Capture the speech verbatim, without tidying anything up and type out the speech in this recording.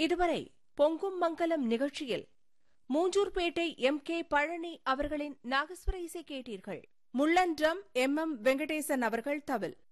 இதுவரை பொங்கும் மங்கலம் நிகழ்ச்சியில் மூஞ்சூர்பேட்டை எம் கே பழனி அவர்களின் நாகஸ்வர இசை கேட்டீர்கள். முள்ளன்றம் எம் எம் வெங்கடேசன் அவர்கள் தவில்,